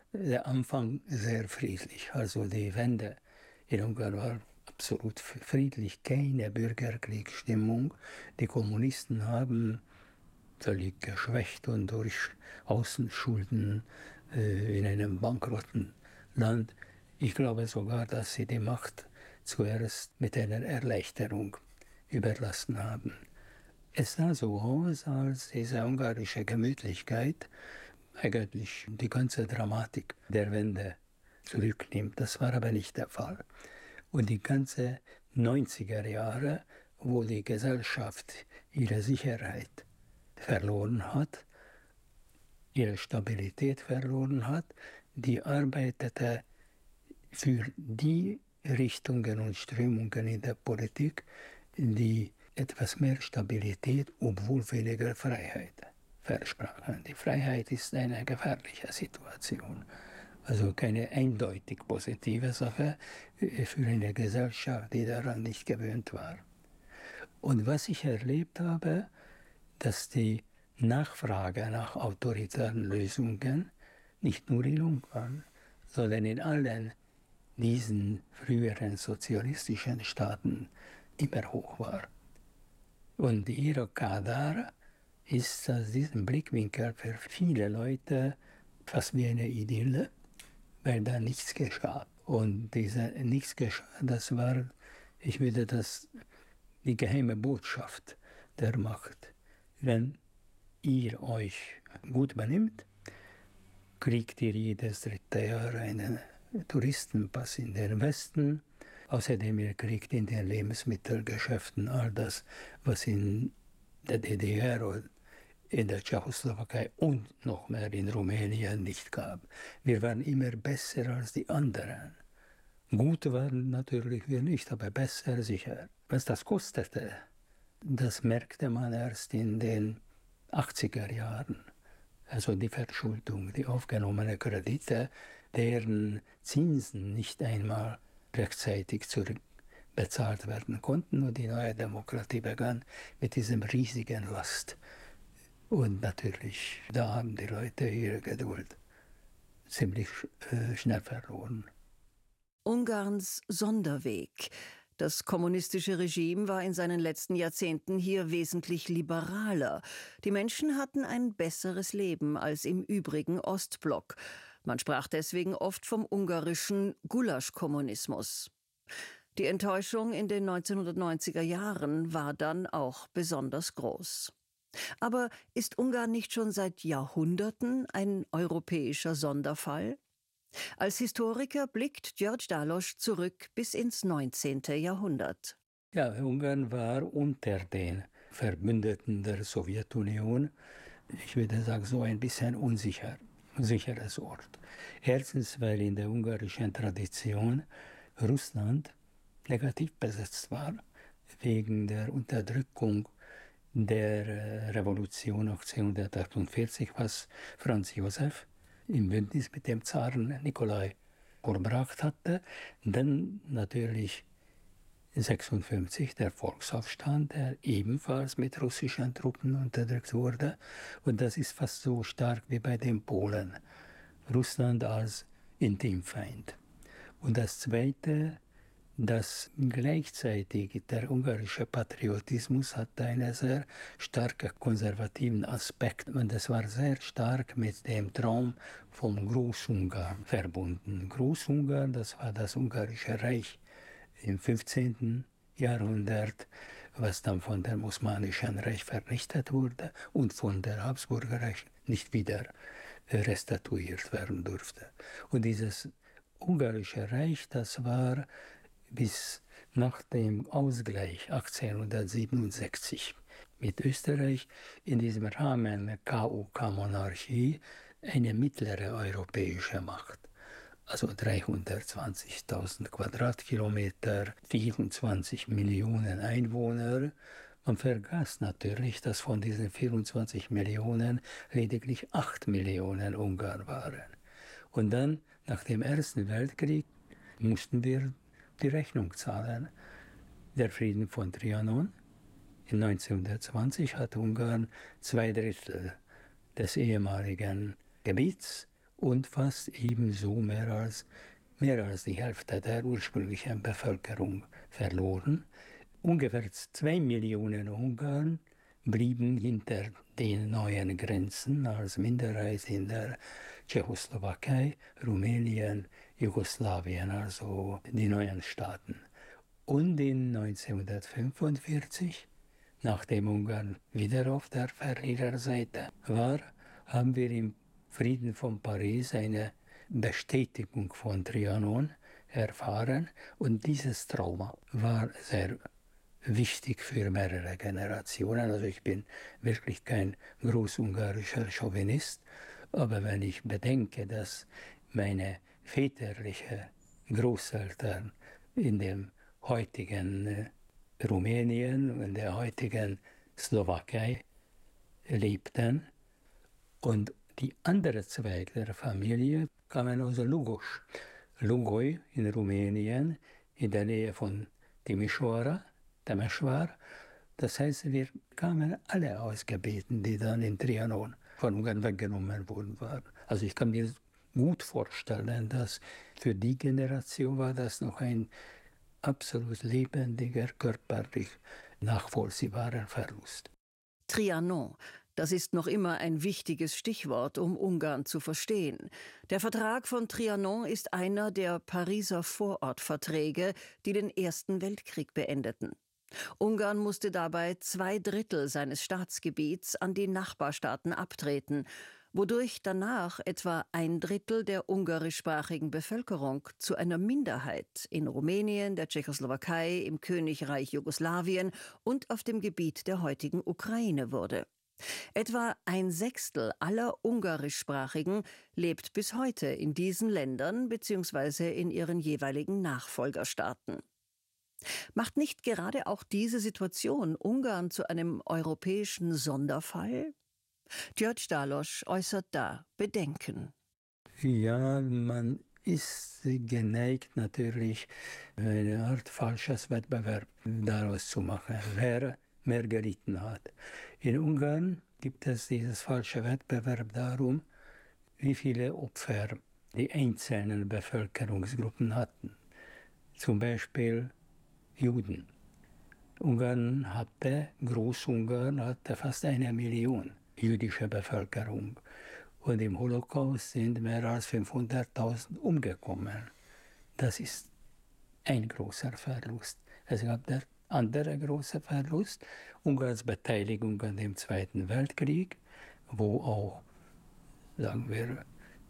der Anfang sehr friedlich. Also die Wende in Ungarn war absolut friedlich, keine Bürgerkriegsstimmung. Die Kommunisten haben völlig geschwächt und durch Außenschulden in einem bankrotten Land. Ich glaube sogar, dass sie die Macht zuerst mit einer Erleichterung überlassen haben. Es sah so aus, als diese ungarische Gemütlichkeit eigentlich die ganze Dramatik der Wende zurücknimmt. Das war aber nicht der Fall. Und die ganze 90er Jahre, wo die Gesellschaft ihre Sicherheit verloren hat, ihre Stabilität verloren hat, die arbeitete für die Richtungen und Strömungen in der Politik, die etwas mehr Stabilität, obwohl weniger Freiheit versprachen. Die Freiheit ist eine gefährliche Situation. Also keine eindeutig positive Sache für eine Gesellschaft, die daran nicht gewöhnt war. Und was ich erlebt habe, dass die Nachfrage nach autoritären Lösungen nicht nur in Ungarn, sondern in allen diesen früheren sozialistischen Staaten immer hoch war. Und Iro Kadar ist aus diesem Blickwinkel für viele Leute fast wie eine Idylle, weil da nichts geschah. Und dieser nichts geschah, das war, ich würde das, die geheime Botschaft der Macht. Wenn ihr euch gut benimmt, kriegt ihr jedes dritte Jahr einen Touristenpass in den Westen. Außerdem ihr kriegt in den Lebensmittelgeschäften all das, was in der DDR und in der Tschechoslowakei und noch mehr in Rumänien nicht gab. Wir waren immer besser als die anderen. Gut waren natürlich wir nicht, aber besser sicher. Was das kostete, das merkte man erst in den 80er Jahren. Also die Verschuldung, die aufgenommenen Kredite, deren Zinsen nicht einmal rechtzeitig zurückbezahlt werden konnten. Und die neue Demokratie begann mit diesem riesigen Last. Und natürlich, da haben die Leute ihre Geduld ziemlich schnell verloren. Ungarns Sonderweg. Das kommunistische Regime war in seinen letzten Jahrzehnten hier wesentlich liberaler. Die Menschen hatten ein besseres Leben als im übrigen Ostblock. Man sprach deswegen oft vom ungarischen Gulaschkommunismus. Die Enttäuschung in den 1990er Jahren war dann auch besonders groß. Aber ist Ungarn nicht schon seit Jahrhunderten ein europäischer Sonderfall? Als Historiker blickt György Dallos zurück bis ins 19. Jahrhundert. Ja, Ungarn war unter den Verbündeten der Sowjetunion, ich würde sagen, so ein bisschen unsicheres Ort. Erstens, weil in der ungarischen Tradition Russland negativ besetzt war, wegen der Unterdrückung der Revolution 1848, was Franz Josef im Bündnis mit dem Zaren Nikolai vollbracht hatte. Dann natürlich 1956 der Volksaufstand, der ebenfalls mit russischen Truppen unterdrückt wurde. Und das ist fast so stark wie bei den Polen. Russland als Intimfeind. Und das Zweite, dass gleichzeitig der ungarische Patriotismus hatte einen sehr starken konservativen Aspekt. Und das war sehr stark mit dem Traum vom Großungarn verbunden. Großungarn, das war das Ungarische Reich im 15. Jahrhundert, was dann von dem Osmanischen Reich vernichtet wurde und von der Habsburgerreich nicht wieder restauiert werden durfte. Und dieses Ungarische Reich, das war bis nach dem Ausgleich 1867 mit Österreich in diesem Rahmen der KUK-Monarchie eine mittlere europäische Macht. Also 320.000 Quadratkilometer, 24 Millionen Einwohner. Man vergaß natürlich, dass von diesen 24 Millionen lediglich 8 Millionen Ungarn waren. Und dann, nach dem Ersten Weltkrieg, mussten wir die Rechnung zahlen. Der Frieden von Trianon in 1920 hat Ungarn 2/3 des ehemaligen Gebiets und fast ebenso mehr als die Hälfte der ursprünglichen Bevölkerung verloren. Ungefähr 2 Millionen Ungarn blieben hinter den neuen Grenzen als Minderheit in der Tschechoslowakei, Rumänien, Jugoslawien, also die neuen Staaten. Und in 1945, nachdem Ungarn wieder auf der Verliererseite war, haben wir im Frieden von Paris eine Bestätigung von Trianon erfahren. Und dieses Trauma war sehr wichtig für mehrere Generationen. Also ich bin wirklich kein großungarischer Chauvinist, aber wenn ich bedenke, dass meine väterlichen Großeltern in dem heutigen Rumänien und der heutigen Slowakei lebten und die andere Zweig der Familie kamen aus Lugoj in Rumänien, in der Nähe von Timișoara, Temeschwar. Das heißt, wir kamen alle aus Gebieten, die dann in Trianon von Ungarn weggenommen worden waren. Also ich kann mir gut vorstellen, dass für die Generation war das noch ein absolut lebendiger, körperlich nachvollziehbarer Verlust. Trianon. Das ist noch immer ein wichtiges Stichwort, um Ungarn zu verstehen. Der Vertrag von Trianon ist einer der Pariser Vorortverträge, die den Ersten Weltkrieg beendeten. Ungarn musste dabei 2/3 seines Staatsgebiets an die Nachbarstaaten abtreten, wodurch danach etwa 1/3 der ungarischsprachigen Bevölkerung zu einer Minderheit in Rumänien, der Tschechoslowakei, im Königreich Jugoslawien und auf dem Gebiet der heutigen Ukraine wurde. Etwa 1/6 aller Ungarischsprachigen lebt bis heute in diesen Ländern bzw. in ihren jeweiligen Nachfolgerstaaten. Macht nicht gerade auch diese Situation Ungarn zu einem europäischen Sonderfall? György Dallos äußert da Bedenken. Ja, man ist geneigt natürlich, eine Art falsches Wettbewerb daraus zu machen, wer mehr gelitten hat. In Ungarn gibt es dieses falsche Wettbewerb darum, wie viele Opfer die einzelnen Bevölkerungsgruppen hatten. Zum Beispiel Juden. Großungarn hatte fast 1 Million jüdische Bevölkerung. Und im Holocaust sind mehr als 500.000 umgekommen. Das ist ein großer Verlust. Es gab der andere große Verlust, Ungarns Beteiligung an dem Zweiten Weltkrieg, wo auch, sagen wir,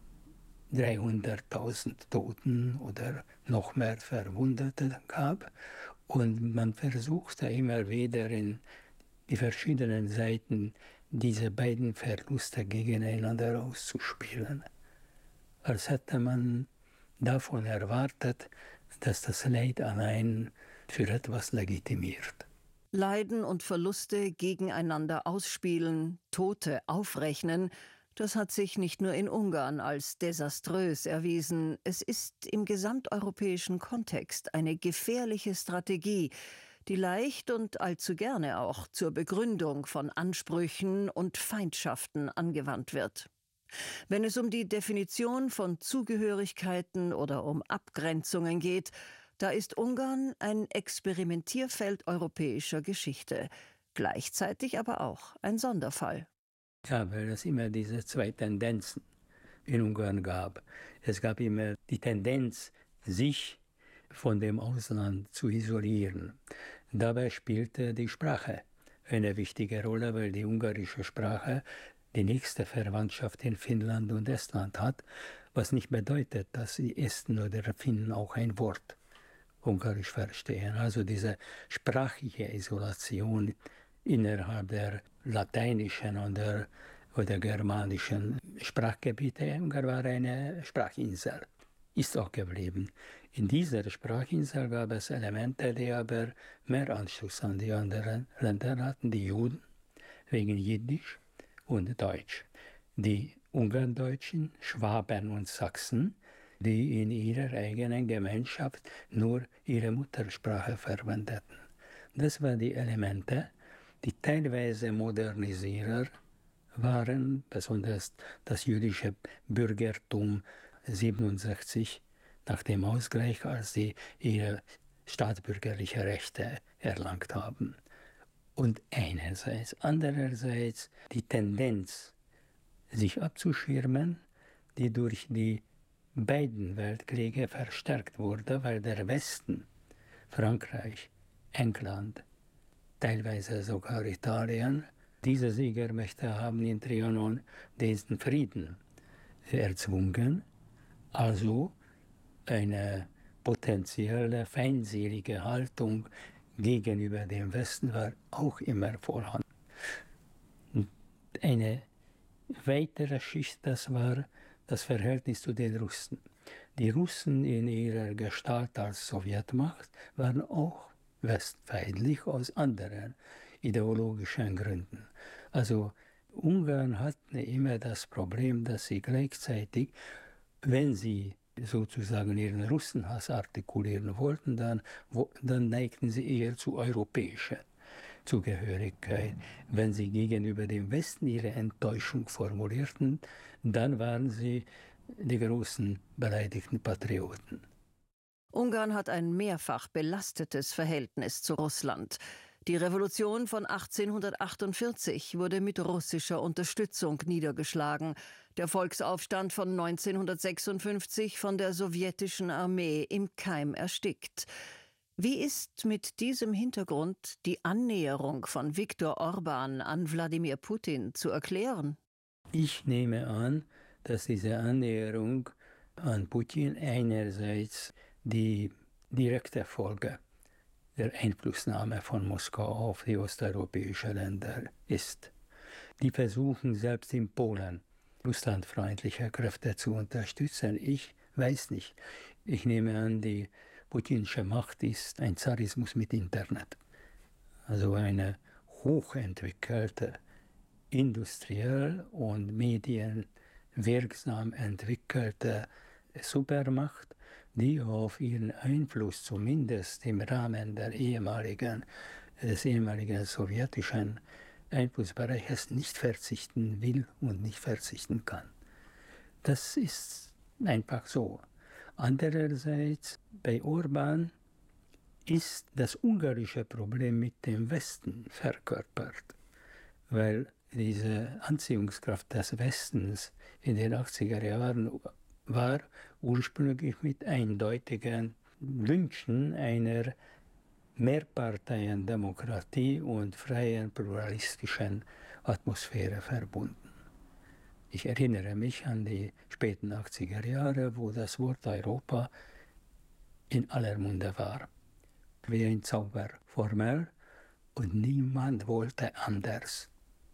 300.000 Toten oder noch mehr Verwundete gab. Und man versuchte immer wieder in die verschiedenen Seiten diese beiden Verluste gegeneinander auszuspielen. Als hätte man davon erwartet, dass das Leid allein für etwas legitimiert. Leiden und Verluste gegeneinander ausspielen, Tote aufrechnen, das hat sich nicht nur in Ungarn als desaströs erwiesen. Es ist im gesamteuropäischen Kontext eine gefährliche Strategie, die leicht und allzu gerne auch zur Begründung von Ansprüchen und Feindschaften angewandt wird. Wenn es um die Definition von Zugehörigkeiten oder um Abgrenzungen geht, da ist Ungarn ein Experimentierfeld europäischer Geschichte, gleichzeitig aber auch ein Sonderfall. Ja, weil es immer diese zwei Tendenzen in Ungarn gab. Es gab immer die Tendenz, sich von dem Ausland zu isolieren. Dabei spielte die Sprache eine wichtige Rolle, weil die ungarische Sprache die nächste Verwandtschaft in Finnland und Estland hat, was nicht bedeutet, dass die Esten oder Finnen auch ein Wort Ungarisch verstehen. Also diese sprachliche Isolation innerhalb der lateinischen oder germanischen Sprachgebiete. Ungarn war eine Sprachinsel, ist auch geblieben. In dieser Sprachinsel gab es Elemente, die aber mehr Anschluss an die anderen Länder hatten, die Juden wegen Jiddisch und Deutsch. Die Ungarndeutschen, Schwaben und Sachsen, die in ihrer eigenen Gemeinschaft nur ihre Muttersprache verwendeten. Das waren die Elemente, die teilweise Modernisierer waren, besonders das jüdische Bürgertum 1967 nach dem Ausgleich, als sie ihre staatsbürgerliche Rechte erlangt haben. Und einerseits, andererseits die Tendenz, sich abzuschirmen, die durch die beiden Weltkriege verstärkt wurde, weil der Westen, Frankreich, England, teilweise sogar Italien, diese Siegermächte haben in Trianon diesen Frieden erzwungen, also eine potenzielle feindselige Haltung gegenüber dem Westen war auch immer vorhanden. Und eine weitere Schicht, das war das Verhältnis zu den Russen. Die Russen in ihrer Gestalt als Sowjetmacht waren auch westfeindlich aus anderen ideologischen Gründen. Also Ungarn hatte immer das Problem, dass sie gleichzeitig, wenn sie sozusagen ihren Russenhass artikulieren wollten, dann neigten sie eher zu europäischer Zugehörigkeit. Wenn sie gegenüber dem Westen ihre Enttäuschung formulierten, dann waren sie die großen beleidigten Patrioten. Ungarn hat ein mehrfach belastetes Verhältnis zu Russland. Die Revolution von 1848 wurde mit russischer Unterstützung niedergeschlagen, der Volksaufstand von 1956 von der sowjetischen Armee im Keim erstickt. Wie ist mit diesem Hintergrund die Annäherung von Viktor Orbán an Wladimir Putin zu erklären? Ich nehme an, dass diese Annäherung an Putin einerseits die direkte Folge der Einflussnahme von Moskau auf die osteuropäischen Länder ist. Die versuchen selbst in Polen russlandfreundliche Kräfte zu unterstützen. Ich weiß nicht. Ich nehme an, die putinsche Macht ist ein Zarismus mit Internet. Also eine hochentwickelte, industriell und medienwirksam entwickelte Supermacht, die auf ihren Einfluss zumindest im Rahmen des ehemaligen sowjetischen Einflussbereiches nicht verzichten will und nicht verzichten kann. Das ist einfach so. Andererseits, bei Orbán ist das ungarische Problem mit dem Westen verkörpert, weil diese Anziehungskraft des Westens in den 80er Jahren war ursprünglich mit eindeutigen Wünschen einer Mehrparteiendemokratie und freien pluralistischen Atmosphäre verbunden. Ich erinnere mich an die späten 80er Jahre, wo das Wort Europa in aller Munde war, wie ein Zauberformel, und niemand wollte anders.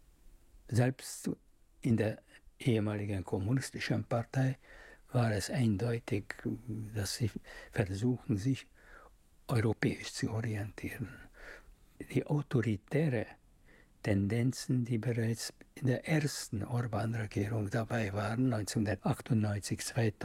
Selbst in der ehemaligen kommunistischen Partei war es eindeutig, dass sie versuchen, sich europäisch zu orientieren. Die autoritäre Tendenzen, die bereits in der ersten Orbán-Regierung dabei waren, 1998,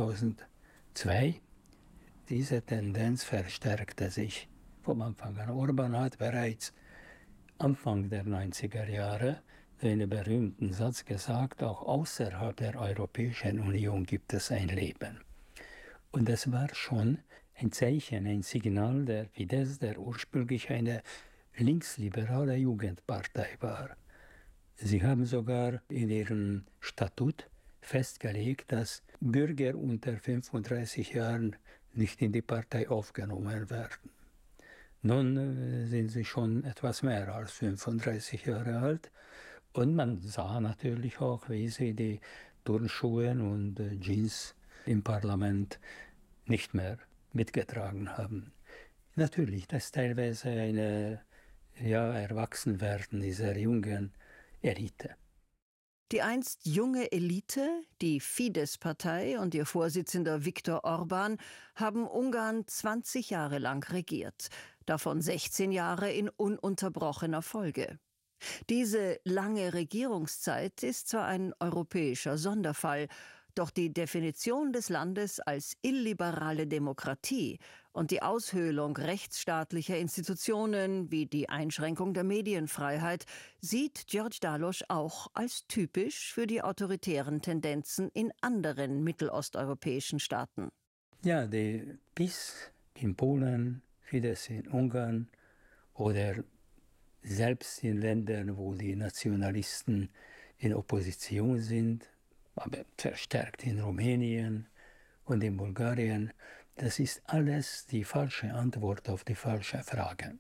2002, diese Tendenz verstärkte sich vom Anfang an. Orbán hat bereits Anfang der 90er Jahre einen berühmten Satz gesagt, auch außerhalb der Europäischen Union gibt es ein Leben. Und das war schon ein Zeichen, ein Signal der Fidesz, der ursprünglich eine linksliberale Jugendpartei war. Sie haben sogar in ihrem Statut festgelegt, dass Bürger unter 35 Jahren nicht in die Partei aufgenommen werden. Nun sind sie schon etwas mehr als 35 Jahre alt. Und man sah natürlich auch, wie sie die Turnschuhe und Jeans im Parlament nicht mehr mitgetragen haben. Natürlich, das ist teilweise ein Erwachsenwerden dieser jungen Elite. Die einst junge Elite, die Fidesz-Partei und ihr Vorsitzender Viktor Orbán, haben Ungarn 20 Jahre lang regiert, davon 16 Jahre in ununterbrochener Folge. Diese lange Regierungszeit ist zwar ein europäischer Sonderfall, Doch die Definition des Landes als illiberale Demokratie und die Aushöhlung rechtsstaatlicher Institutionen wie die Einschränkung der Medienfreiheit sieht György Dallos auch als typisch für die autoritären Tendenzen in anderen mittelosteuropäischen Staaten. Ja, die PiS in Polen, Fidesz in Ungarn oder selbst in Ländern, wo die Nationalisten in Opposition sind, aber verstärkt in Rumänien und in Bulgarien, das ist alles die falsche Antwort auf die falsche Frage.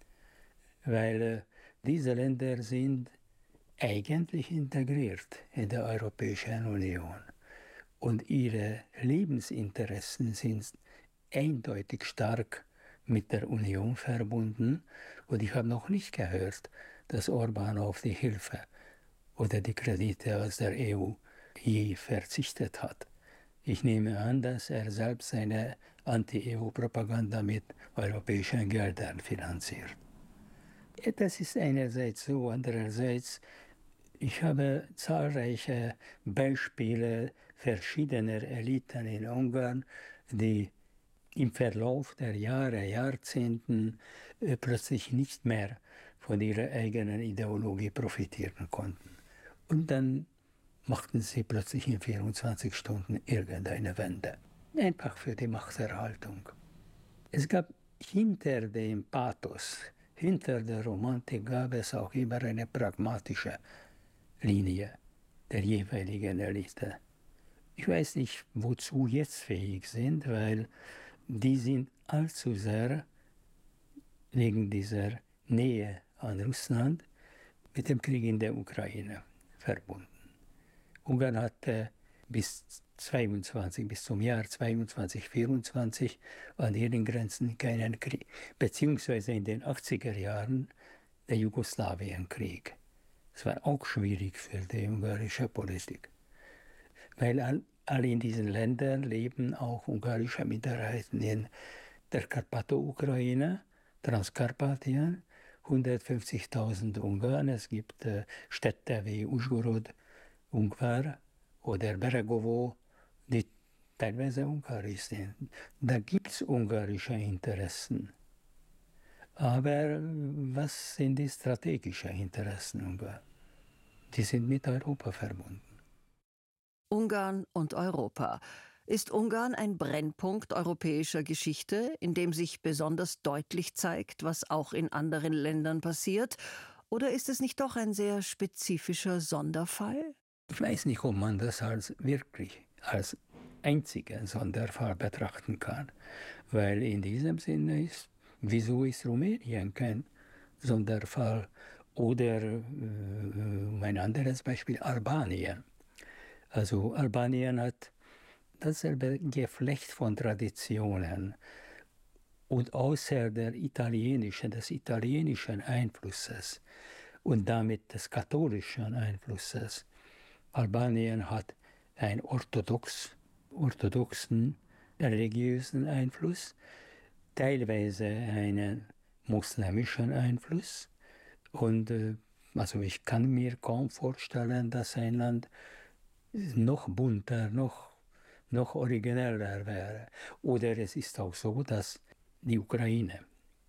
Weil diese Länder sind eigentlich integriert in der Europäischen Union und ihre Lebensinteressen sind eindeutig stark mit der Union verbunden. Und ich habe noch nicht gehört, dass Orbán auf die Hilfe oder die Kredite aus der EU je verzichtet hat. Ich nehme an, dass er selbst seine Anti-EU-Propaganda mit europäischen Geldern finanziert. Das ist einerseits so, andererseits, ich habe zahlreiche Beispiele verschiedener Eliten in Ungarn, die im Verlauf der Jahre, Jahrzehnten plötzlich nicht mehr von ihrer eigenen Ideologie profitieren konnten. Und dann machten sie plötzlich in 24 Stunden irgendeine Wende. Einfach für die Machterhaltung. Es gab hinter dem Pathos, hinter der Romantik gab es auch immer eine pragmatische Linie der jeweiligen Elite. Ich weiß nicht, wozu jetzt fähig sind, weil die sind allzu sehr wegen dieser Nähe an Russland mit dem Krieg in der Ukraine verbunden. Ungarn hatte bis zum Jahr 2024 an ihren Grenzen keinen Krieg, beziehungsweise in den 80er Jahren der Jugoslawienkrieg. Es war auch schwierig für die ungarische Politik, weil alle in diesen Ländern leben auch ungarische Minderheiten in der Karpato-Ukraine, Transkarpatien, 150.000 Ungarn. Es gibt Städte wie Užhorod, Ungvar oder Beregovo, die teilweise ungarisch sind. Da gibt es ungarische Interessen. Aber was sind die strategischen Interessen Ungarn? Die sind mit Europa verbunden. Ungarn und Europa. Ist Ungarn ein Brennpunkt europäischer Geschichte, in dem sich besonders deutlich zeigt, was auch in anderen Ländern passiert? Oder ist es nicht doch ein sehr spezifischer Sonderfall? Ich weiß nicht, ob man das wirklich als einzigen Sonderfall betrachten kann, weil in diesem Sinne wieso ist Rumänien kein Sonderfall? Oder ein anderes Beispiel, Albanien. Also Albanien hat dasselbe Geflecht von Traditionen und außer des italienischen Einflusses und damit des katholischen Einflusses. Albanien hat einen orthodoxen religiösen Einfluss, teilweise einen muslimischen Einfluss. Und also ich kann mir kaum vorstellen, dass ein Land noch bunter, noch origineller wäre. Oder es ist auch so, dass die Ukraine,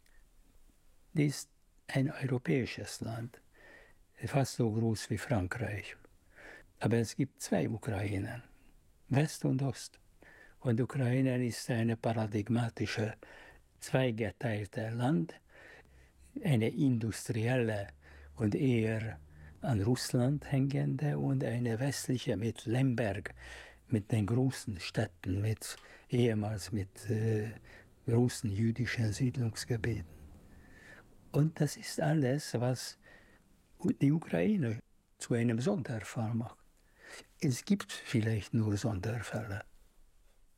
die ist ein europäisches Land, fast so groß wie Frankreich. Aber es gibt zwei Ukrainen, West und Ost. Und Ukraine ist eine paradigmatische, zweigeteilte Land, eine industrielle und eher an Russland hängende und eine westliche mit Lemberg, mit den großen Städten, ehemals mit großen jüdischen Siedlungsgebieten. Und das ist alles, was die Ukraine zu einem Sonderfall macht. Es gibt vielleicht nur Sonderfälle.